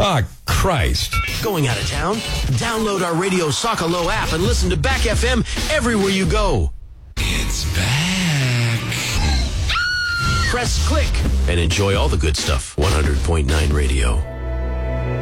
Oh, Christ. Going out of town? Download our Radio Socalo app and listen to Back FM everywhere you go. It's back. Press click and enjoy all the good stuff. 100.9 Radio.